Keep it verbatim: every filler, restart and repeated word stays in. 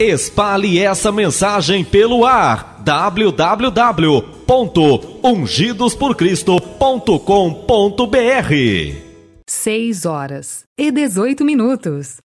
Espalhe essa mensagem pelo ar. w w w ponto ungidos por cristo ponto com ponto b r. seis horas e dezoito minutos.